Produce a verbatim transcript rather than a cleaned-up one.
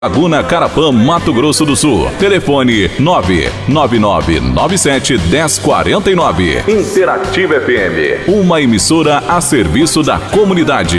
Laguna Carapã, Mato Grosso do Sul. Telefone nove nove nove nove sete um zero quatro nove. Interativa F M, uma emissora a serviço da comunidade.